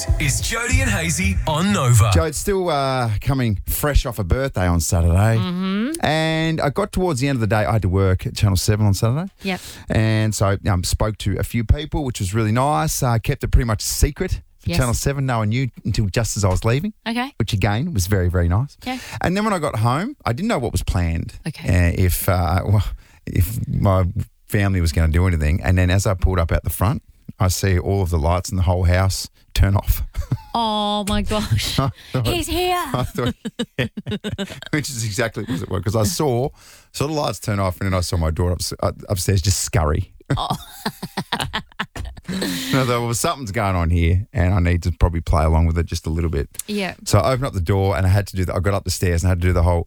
Is Jody and Hazy on Nova. Joe, it's still coming fresh off a birthday on Saturday. Mm-hmm. And I got towards the end of the day, I had to work at Channel 7 on Saturday. Yep. And so spoke to a few people, which was really nice. Kept it pretty much secret for Yes. Channel 7. No one knew until just as I was leaving. Okay. Which, again, was very, very nice. Okay. And then when I got home, I didn't know what was planned. Okay. If my family was going to do anything. And then as I pulled up out the front, I see all of the lights in the whole house turn off. Oh, my gosh. He's here. I thought, yeah. Which is exactly what it was, because I saw the lights turn off and then I saw my daughter upstairs just scurry. Oh. And I thought, well, something's going on here and I need to probably play along with it just a little bit. Yeah. So I opened up the door and I had to do that. I got up the stairs and I had to do the whole,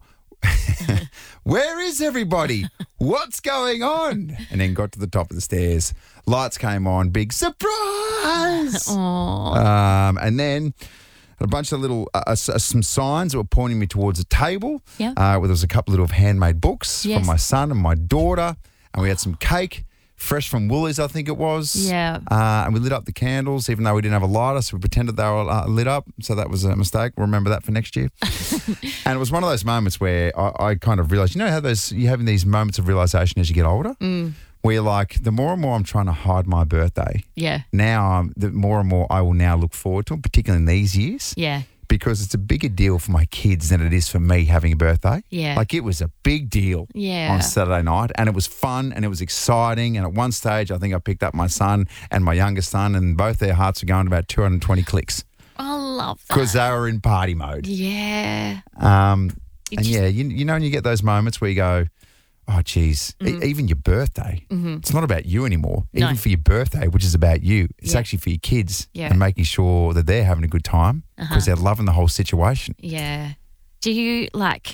where is everybody? What's going on? And then got to the top of the stairs. Lights came on. Big surprise. Oh. And then a bunch of little, some signs that were pointing me towards a table. Yeah. Where there was a couple of handmade books Yes. from my son and my daughter. And we had some cake, fresh from Woolies, I think it was. Yeah. And we lit up the candles, even though we didn't have a lighter, so we pretended they were lit up. So that was a mistake. We'll remember that for next year. And it was one of those moments where I kind of realised, you know how you're having these moments of realisation as you get older? Where you're like, the more and more I'm trying to hide my birthday, Yeah. now the more and more I will now look forward to it, particularly in these years. Yeah. Because it's a bigger deal for my kids than it is for me having a birthday. Yeah. Like, it was a big deal Yeah. on Saturday night, and it was fun and it was exciting. And at one stage, I think I picked up my son and my youngest son, and both their hearts were going to about 220 clicks I love that. because they were in party mode. Yeah. And just- yeah, you know, when you get those moments where you go, oh, geez, even your birthday, it's not about you anymore. No. Even for your birthday, which is about you, it's Yeah. actually for your kids Yeah. and making sure that they're having a good time because they're loving the whole situation. Yeah. Do you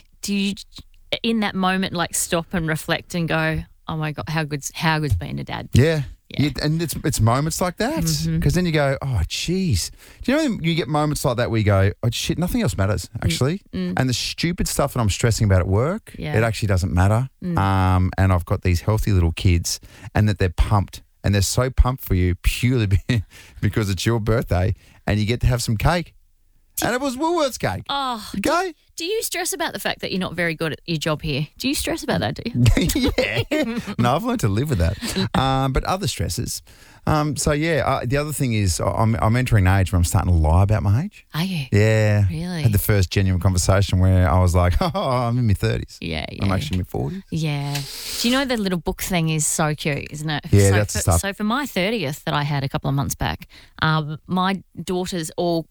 in that moment stop and reflect and go, oh my God, how good's being a dad? Yeah. Yeah. And it's moments like that because then you go, oh, geez. Do you know when you get moments like that where you go, oh, shit, nothing else matters, actually. And the stupid stuff that I'm stressing about at work, Yeah. it actually doesn't matter. And I've got these healthy little kids and that they're pumped. And they're so pumped for you purely because it's your birthday and you get to have some cake. And it was Woolworths cake. Oh, Okay? do you stress about the fact that you're not very good at your job here? Do you stress about that, do you? Yeah. No, I've learned to live with that. But other stresses. The other thing is I'm entering an age where I'm starting to lie about my age. Are you? Yeah. Really? Had the first genuine conversation where I was like, oh, I'm in my 30s. Yeah, yeah. I'm actually in my 40s. Yeah. Do you know the little book thing is so cute, isn't it? Yeah, so that's for, the stuff. So for my 30th that I had a couple of months back, my daughters all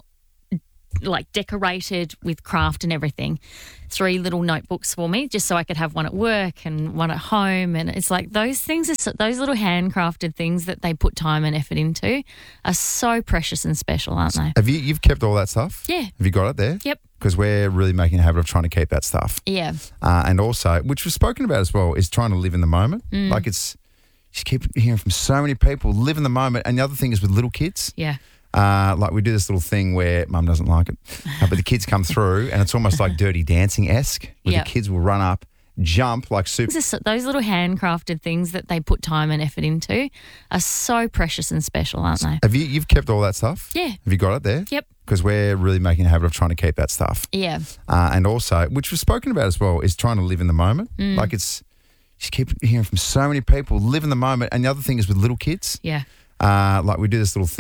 decorated with craft and everything, 3 little notebooks for me just so I could have one at work and one at home. And it's like those things, those little handcrafted things that they put time and effort into are so precious and special, aren't they? Have you've kept all that stuff? Yeah. Have you got it there? Yep. Because we're really making a habit of trying to keep that stuff. Yeah. And also, which was spoken about as well, is trying to live in the moment. Like you keep hearing from so many people, live in the moment. And the other thing is with little kids. Yeah. We do this little thing where Mum doesn't like it, but the kids come through and it's almost like Dirty Dancing-esque where Yep. the kids will run up, jump like super. Those little handcrafted things that they put time and effort into are so precious and special, aren't they? Have you've kept all that stuff? Yeah. Have you got it there? Yep. Because we're really making a habit of trying to keep that stuff. Yeah. And also, which was spoken about as well, is trying to live in the moment. Like you keep hearing from so many people, live in the moment. And the other thing is with little kids. Yeah. We do this little thing.